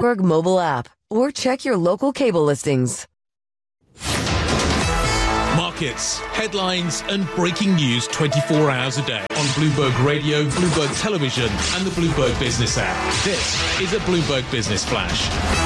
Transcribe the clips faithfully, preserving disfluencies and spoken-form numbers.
Bloomberg mobile app or check your local cable listings. Markets, headlines and breaking news twenty-four hours a day on Bloomberg Radio, Bloomberg Television and the Bloomberg Business app. This is a Bloomberg Business Flash.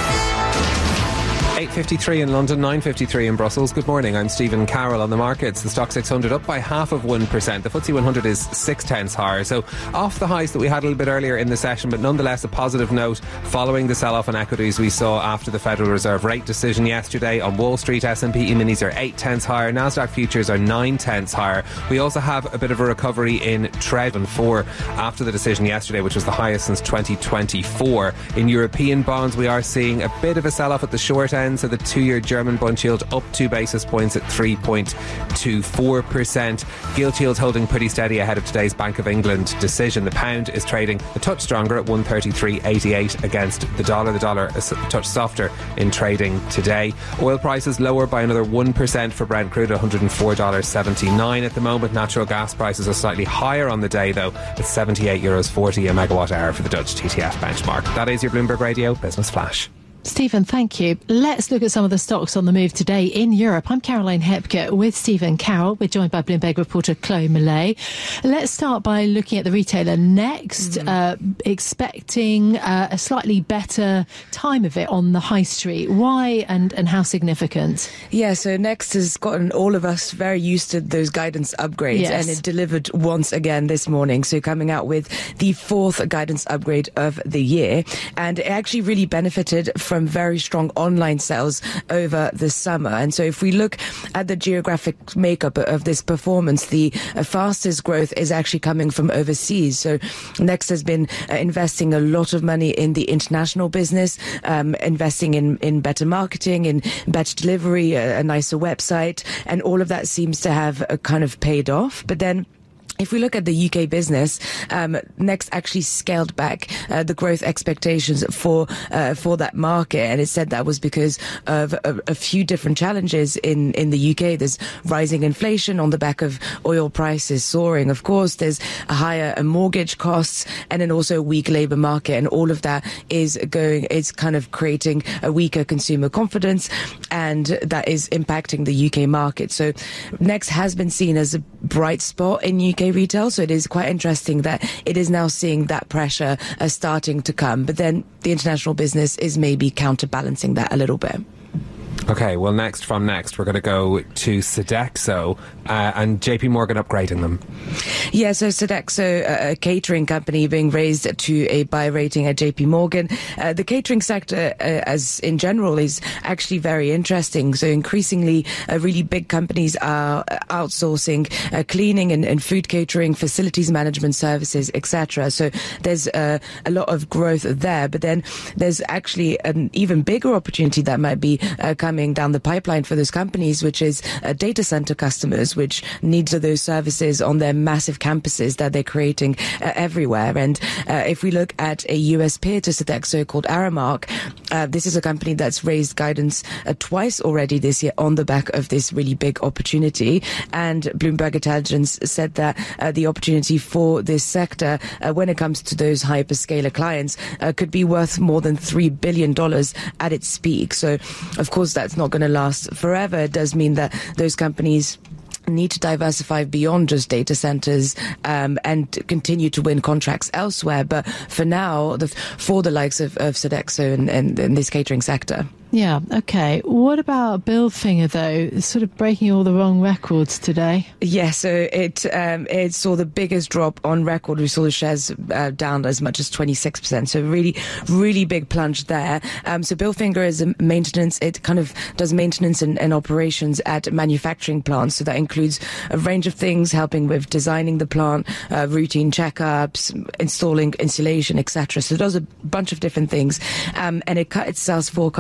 eight fifty-three in London, nine fifty-three in Brussels. Good morning, I'm Stephen Carroll. On the markets, the Stock six hundred up by half of one percent. The F T S E one hundred is six tenths higher, so off the highs that we had a little bit earlier in the session, but nonetheless a positive note following the sell-off in equities we saw after the Federal Reserve rate decision yesterday. On Wall Street, S and P E-minis are eight tenths higher, Nasdaq futures are nine tenths higher. We also have a bit of a recovery in Tread and four after the decision yesterday, which was the highest since twenty twenty-four. In European bonds, we are seeing a bit of a sell-off at the short end. So the two-year German bond yield up two basis points at three point two four percent. Gilt yields holding pretty steady ahead of today's Bank of England decision. The pound is trading a touch stronger at one thirty-three eighty-eight against the dollar. The dollar is a touch softer in trading today. Oil prices lower by another one percent for Brent crude at one hundred four dollars seventy-nine at the moment. Natural gas prices are slightly higher on the day though, at seventy-eight euros forty a megawatt hour for the Dutch T T F benchmark. That is your Bloomberg Radio Business Flash. Stephen, thank you. Let's look at some of the stocks on the move today in Europe. I'm Caroline Hepker with Stephen Carroll. We're joined by Bloomberg reporter Chloe Millay. Let's start by looking at the retailer Next, mm. uh, expecting uh, a slightly better time of it on the high street. Why and, and how significant? Yeah, so Next has gotten all of us very used to those guidance upgrades, yes. and it delivered once again this morning. So coming out with the fourth guidance upgrade of the year, and it actually really benefited from From very strong online sales over the summer. And so if we look at the geographic makeup of this performance, the uh, fastest growth is actually coming from overseas. So Next has been uh, investing a lot of money in the international business, um, investing in, in better marketing, in better delivery, a, a nicer website, and all of that seems to have uh, kind of paid off. But then if we look at the U K business, um, Next actually scaled back uh, the growth expectations for uh, for that market, and it said that was because of a, a few different challenges in, in the U K. There's rising inflation on the back of oil prices soaring. Of course, there's a higher uh, mortgage costs, and then also a weak labour market, and all of that is going is kind of creating a weaker consumer confidence, and that is impacting the U K market. So Next has been seen as a bright spot in U K retail, so it is quite interesting that it is now seeing that pressure uh, starting to come, but then the international business is maybe counterbalancing that a little bit. Okay, well, next from Next, we're going to go to Sodexo uh, and J P Morgan upgrading them. Yeah, so Sodexo, uh, a catering company, being raised to a buy rating at J P Morgan. Uh, the catering sector, uh, as in general, is actually very interesting. So increasingly, uh, really big companies are outsourcing uh, cleaning and, and food catering, facilities management services, et cetera. So there's uh, a lot of growth there. But then there's actually an even bigger opportunity that might be uh, coming down the pipeline for those companies, which is uh, data center customers, which needs those services on their massive campuses that they're creating uh, everywhere. And uh, if we look at a U S peer to Sodexo called Aramark, uh, this is a company that's raised guidance uh, twice already this year on the back of this really big opportunity. And Bloomberg Intelligence said that uh, the opportunity for this sector, uh, when it comes to those hyperscaler clients, uh, could be worth more than three billion dollars at its peak. So, of course, that's not going to last forever. It does mean that those companies need to diversify beyond just data centers um, and continue to win contracts elsewhere. But for now, the, for the likes of, of Sodexo and, and, and this catering sector. Yeah, okay. What about Bilfinger, though? It's sort of breaking all the wrong records today. Yeah, so it um, it saw the biggest drop on record. We saw the shares uh, down as much as twenty-six percent. So really, really big plunge there. Um, so Bilfinger is a maintenance. It kind of does maintenance and, and operations at manufacturing plants. So that includes a range of things, helping with designing the plant, uh, routine checkups, installing insulation, et cetera. So it does a bunch of different things. Um, and it cut its sales forecast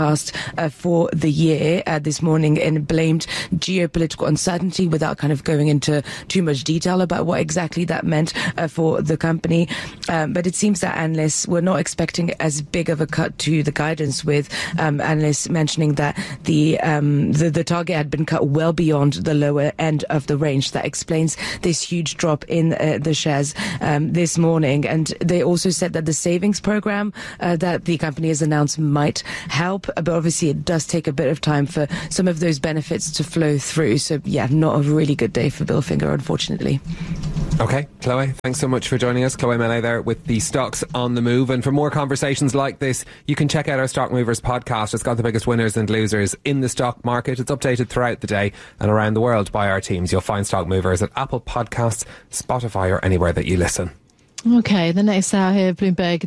uh, for the year uh, this morning and blamed geopolitical uncertainty without kind of going into too much detail about what exactly that meant uh, for the company. Um, but it seems that analysts were not expecting as big of a cut to the guidance, with um, analysts mentioning that the, um, the the target had been cut well beyond the lower end of the range. That explains this huge drop in uh, the shares um, this morning. And they also said that the savings program uh, that the company has announced might help, but obviously it does take a bit of time for some of those benefits to flow through. So yeah, not a really good day for Bilfinger, unfortunately. Okay, Chloe, thanks so much for joining us. Chloe Melee there with the stocks on the move. And for more conversations like this, you can check out our Stock Movers podcast. It's got the biggest winners and losers in the stock market. It's updated throughout the day and around the world by our teams. You'll find Stock Movers at Apple Podcasts, Spotify, or anywhere that you listen. Okay, the next hour here, Bloomberg